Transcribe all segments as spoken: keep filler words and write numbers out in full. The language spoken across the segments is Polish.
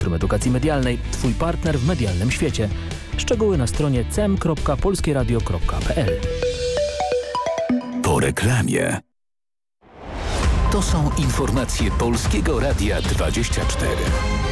Centrum Edukacji Medialnej, Twój partner w medialnym świecie. Szczegóły na stronie c e m kropka polskie radio kropka p l. Po reklamie. To są informacje Polskiego Radia dwadzieścia cztery.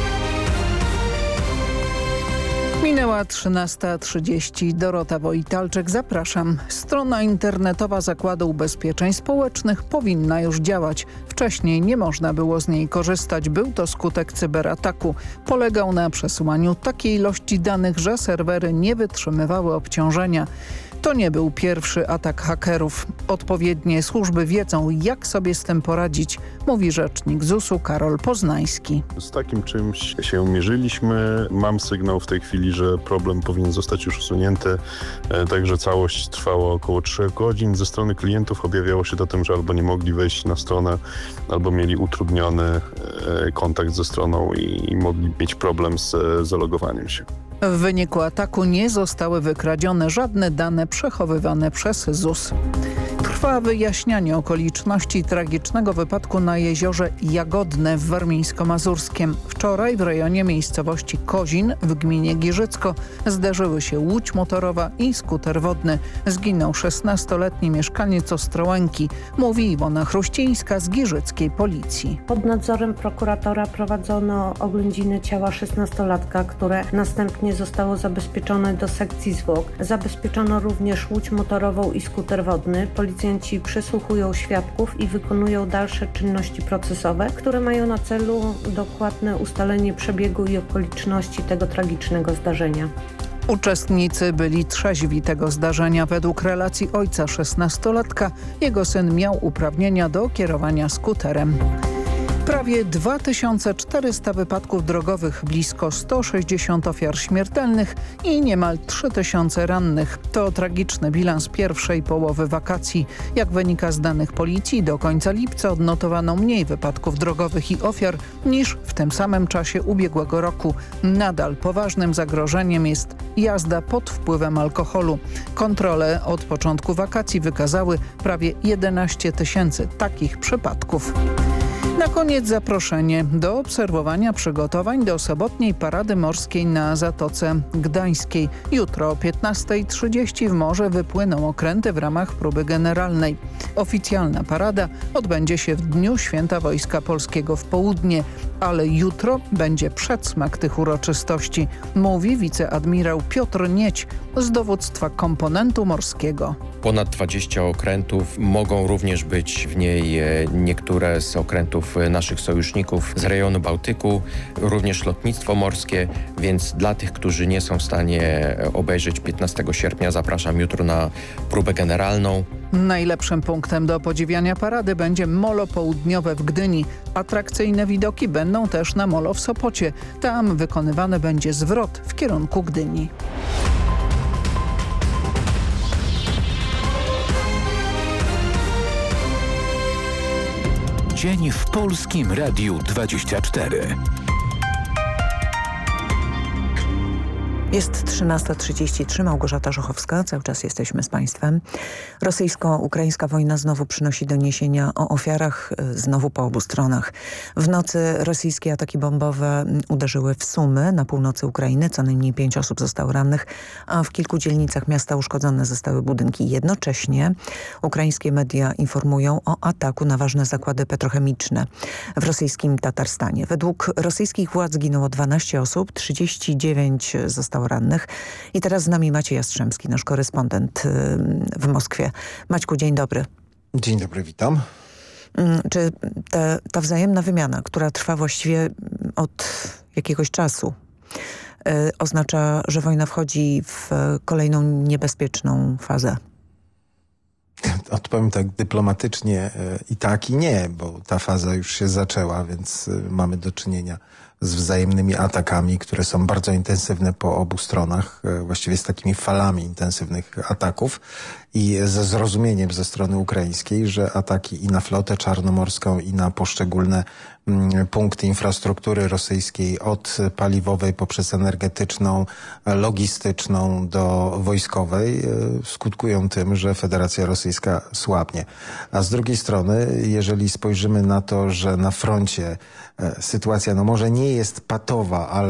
Minęła trzynasta trzydzieści. Dorota Wojtalczyk, zapraszam. Strona internetowa Zakładu Ubezpieczeń Społecznych powinna już działać. Wcześniej nie można było z niej korzystać. Był to skutek cyberataku. Polegał na przesyłaniu takiej ilości danych, że serwery nie wytrzymywały obciążenia. To nie był pierwszy atak hakerów. Odpowiednie służby wiedzą, jak sobie z tym poradzić, mówi rzecznik zusu Karol Poznański. Z takim czymś się mierzyliśmy. Mam sygnał w tej chwili, że problem powinien zostać już usunięty. Także całość trwała około trzech godzin. Ze strony klientów objawiało się to tym, że albo nie mogli wejść na stronę, albo mieli utrudniony kontakt ze stroną i mogli mieć problem z zalogowaniem się. W wyniku ataku nie zostały wykradzione żadne dane przechowywane przez ZUS. Trwa wyjaśnianie okoliczności tragicznego wypadku na jeziorze Jagodne w Warmińsko-Mazurskiem. Wczoraj w rejonie miejscowości Kozin w gminie Giżycko zderzyły się łódź motorowa i skuter wodny. Zginął szesnastoletni mieszkaniec Ostrołęki, mówi Iwona Chruścińska z giżyckiej policji. Pod nadzorem prokuratora prowadzono oględziny ciała szesnastolatka, które następnie zostało zabezpieczone do sekcji zwłok. Zabezpieczono również łódź motorową i skuter wodny. Policjanci przesłuchują świadków i wykonują dalsze czynności procesowe, które mają na celu dokładne ustalenie przebiegu i okoliczności tego tragicznego zdarzenia. Uczestnicy byli trzeźwi tego zdarzenia. Według relacji ojca szesnastolatka jego syn miał uprawnienia do kierowania skuterem. Prawie dwa tysiące czterysta wypadków drogowych, blisko sto sześćdziesiąt ofiar śmiertelnych i niemal trzy tysiące rannych. To tragiczny bilans pierwszej połowy wakacji. Jak wynika z danych policji, do końca lipca odnotowano mniej wypadków drogowych i ofiar niż w tym samym czasie ubiegłego roku. Nadal poważnym zagrożeniem jest jazda pod wpływem alkoholu. Kontrole od początku wakacji wykazały prawie jedenaście tysięcy takich przypadków. Na koniec zaproszenie do obserwowania przygotowań do sobotniej parady morskiej na Zatoce Gdańskiej. Jutro o piętnastej trzydzieści w morze wypłyną okręty w ramach próby generalnej. Oficjalna parada odbędzie się w dniu Święta Wojska Polskiego w południe, ale jutro będzie przedsmak tych uroczystości, mówi wiceadmirał Piotr Nieć z dowództwa komponentu morskiego. Ponad dwadzieścia okrętów, mogą również być w niej niektóre z okrętów naszych sojuszników z rejonu Bałtyku, również lotnictwo morskie, więc dla tych, którzy nie są w stanie obejrzeć piętnastego sierpnia, zapraszam jutro na próbę generalną. Najlepszym punktem do podziwiania parady będzie molo południowe w Gdyni. Atrakcyjne widoki będą też na molo w Sopocie. Tam wykonywany będzie zwrot w kierunku Gdyni. Dzień w Polskim Radiu dwadzieścia cztery. Jest trzynasta trzydzieści trzy, Małgorzata Żochowska, cały czas jesteśmy z Państwem. Rosyjsko-ukraińska wojna znowu przynosi doniesienia o ofiarach, znowu po obu stronach. W nocy rosyjskie ataki bombowe uderzyły w Sumy na północy Ukrainy, co najmniej pięć osób zostało rannych, a w kilku dzielnicach miasta uszkodzone zostały budynki. Jednocześnie ukraińskie media informują o ataku na ważne zakłady petrochemiczne w rosyjskim Tatarstanie. Według rosyjskich władz zginęło dwanaście osób, trzydzieści dziewięć zostało rannych. I teraz z nami Maciej Jastrzębski, nasz korespondent w Moskwie. Maćku, dzień dobry. Dzień dobry, witam. Czy te, ta wzajemna wymiana, która trwa właściwie od jakiegoś czasu, yy, oznacza, że wojna wchodzi w kolejną niebezpieczną fazę? Odpowiem tak dyplomatycznie i tak i nie, bo ta faza już się zaczęła, więc mamy do czynienia z wzajemnymi atakami, które są bardzo intensywne po obu stronach, właściwie z takimi falami intensywnych ataków i ze zrozumieniem ze strony ukraińskiej, że ataki i na flotę czarnomorską, i na poszczególne mm, punkty infrastruktury rosyjskiej, od paliwowej poprzez energetyczną, logistyczną do wojskowej, skutkują tym, że Federacja Rosyjska słabnie. A z drugiej strony, jeżeli spojrzymy na to, że na froncie sytuacja no może nie jest patowa, ale